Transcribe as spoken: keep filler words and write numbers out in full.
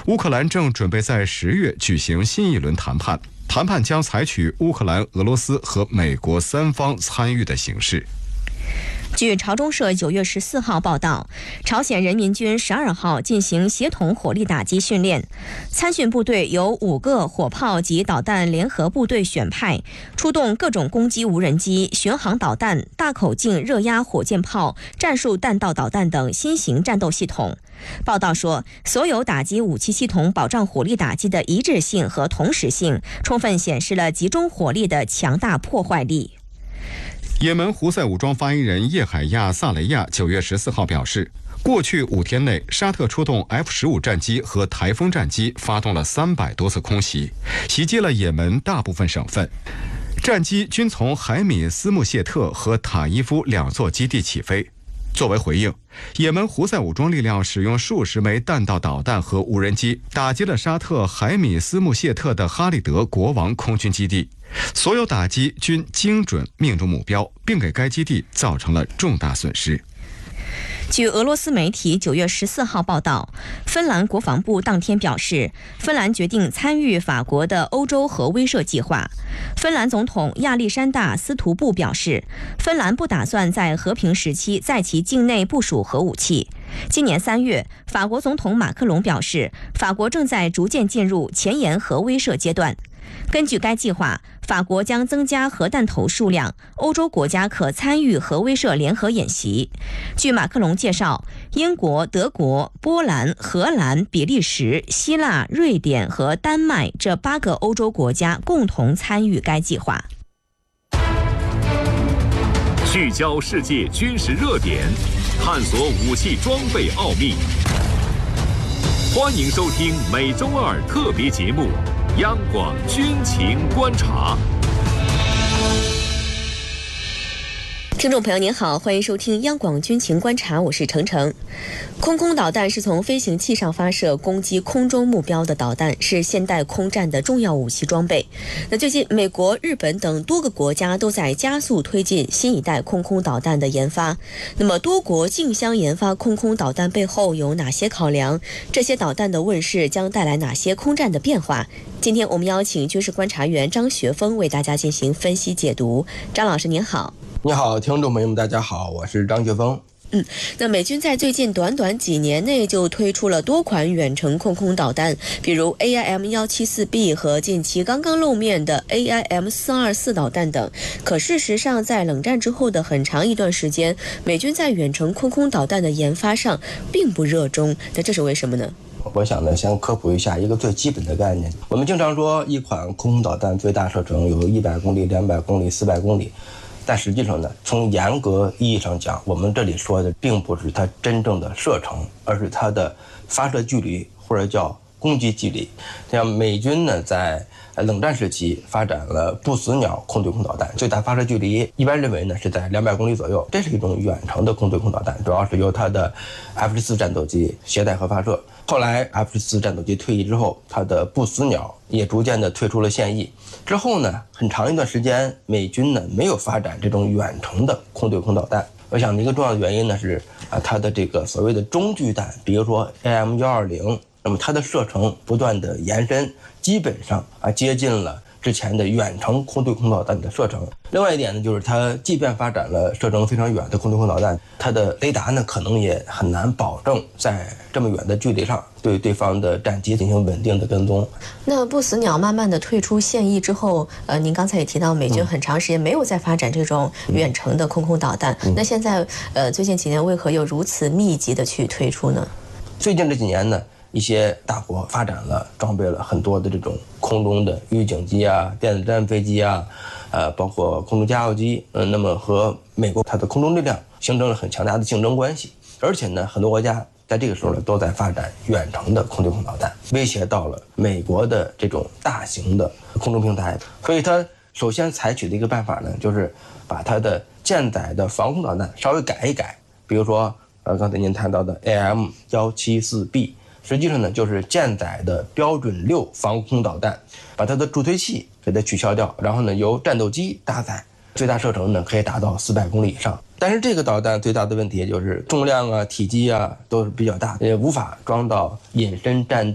乌克兰正准备在十月举行新一轮谈判，谈判将采取乌克兰、俄罗斯和美国三方参与的形式。 据朝中社九月十四号报道，朝鲜人民军十二号进行协同火力打击训练，参训部队由五个火炮及导弹联合部队选派，出动各种攻击无人机、巡航导弹、大口径热压火箭炮、战术弹道导弹等新型战斗系统。报道说，所有打击武器系统保障火力打击的一致性和同时性，充分显示了集中火力的强大破坏力。 也门胡塞武装发言人叶海亚·萨雷亚九月十四号表示，过去五天内，沙特出动 F 十五 战机和台风战机发动了三百多次空袭，袭击了也门大部分省份。战机均从海米斯穆谢特和塔伊夫两座基地起飞。作为回应，也门胡塞武装力量使用数十枚弹道导弹和无人机打击了沙特海米斯穆谢特的哈利德国王空军基地，所有打击均精准命中目标，并给该基地造成了重大损失。 据俄罗斯媒体九月十四号报道，芬兰国防部当天表示，芬兰决定参与法国的欧洲核威慑计划。芬兰总统亚历山大·斯图布表示，芬兰不打算在和平时期在其境内部署核武器。今年三月，法国总统马克龙表示，法国正在逐渐进入前沿核威慑阶段。根据该计划，法国将增加核弹头数量，欧洲国家可参与核威慑联合演习。据马克龙介绍，英国、德国、波兰、荷兰、比利时、希腊、瑞典和丹麦这八个欧洲国家共同参与该计划。 聚焦世界军事热点，探索武器装备奥秘。欢迎收听每周二特别节目《央广军情观察》。 听众朋友您好，欢迎收听央广军情观察，我是程程。空空导弹是从飞行器上发射攻击空中目标的导弹，是现代空战的重要武器装备。那最近美国、日本等多个国家都在加速推进新一代空空导弹的研发。那么多国竞相研发空空导弹背后有哪些考量？这些导弹的问世将带来哪些空战的变化？今天我们邀请军事观察员张学峰为大家进行分析解读。张老师您好。 你好，听众朋友们，大家好，我是张学峰。 嗯，那美军在最近短短几年内就推出了多款远程空空导弹，比如 A I M 一七四 B 和近期刚刚露面的 A I M 四二四 导弹等。可事实上，在冷战之后的很长一段时间，美军在远程空空导弹的研发上并不热衷，那这是为什么呢？ 我想呢，先科普一下一个最基本的概念。我们经常说，一款空空导弹最大射程有一百公里、两百公里、四百公里。但实际上呢，从严格意义上讲，我们这里说的并不是它真正的射程，而是它的发射距离，或者叫攻击距离。像美军呢，在冷战时期发展了不死鸟空对空导弹，最大发射距离一般认为呢是在两百公里左右，这是一种远程的空对空导弹，主要是由它的 F 十四 战斗机携带和发射。后来 F 十四 战斗机退役之后，它的不死鸟也逐渐的退出了现役。之后呢，很长一段时间，美军呢没有发展这种远程的空对空导弹。我想一个重要的原因呢是啊，它的这个所谓的中距弹，比如说 A M 一二零，那么它的射程不断的延伸，基本上啊接近了之前的远程空对空导弹的射程。另外一点呢，就是它即便发展了射程非常远的空对空导弹，它的雷达呢可能也很难保证在这么远的距离上对对方的战机进行稳定的跟踪。 那不死鸟慢慢的退出现役之后，呃，您刚才也提到美军很长时间没有再发展这种远程的空空导弹，嗯、那现在呃最近几年为何又如此密集的去推出呢？ 最近这几年呢，一些大国发展了装备了很多的这种空中的预警机啊、电子战飞机啊，呃，包括空中加油机，嗯、呃，那么和美国它的空中力量形成了很强大的竞争关系。而且呢，很多国家在这个时候呢都在发展远程的空对空导弹，威胁到了美国的这种大型的空中平台。所以它首先采取的一个办法呢，就是把它的舰载的防空导弹稍微改一改，比如说呃刚才您谈到的 A M 一七四 B。实际上呢，就是舰载的标准六防空导弹，把它的助推器给它取消掉，然后呢由战斗机搭载，最大射程呢可以达到四百公里以上。但是这个导弹最大的问题就是重量啊、体积啊都是比较大，也无法装到隐身战